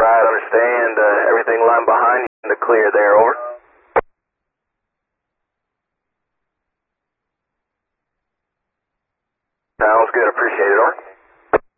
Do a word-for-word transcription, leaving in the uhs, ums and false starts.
Right, understand. Uh, everything line behind you in the clear there, over. Sounds good, appreciate it, over.